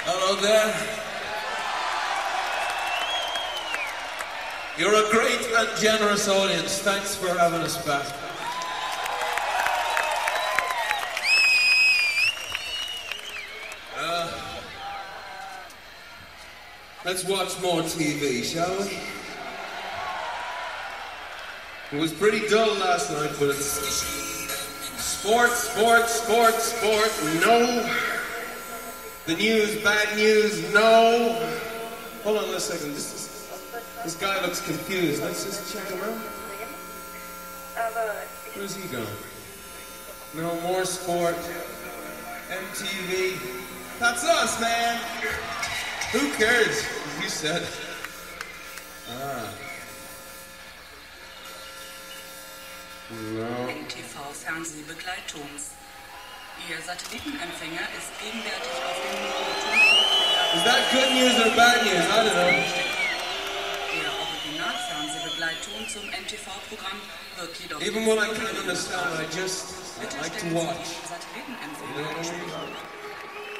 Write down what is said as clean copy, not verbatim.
Hello there. You're a great and generous audience. Thanks for having us back. Let's watch more TV, shall we? It was pretty dull last night, but it's sport, no. The news, bad news, no. Hold on a second, this guy looks confused. Let's just check him out. Where's he going? No more sport. MTV. That's us, man. Who cares? You said. No. NTV-Fernsehbegleittons. Ihr Satellitenempfänger ist gegenwärtig auf dem Is that good news or bad news? I don't know. Der Originalfernsehbegleitton zum NTV-Programm wird jedoch... Even when I can't understand, I like to watch. Satellitenempfänger.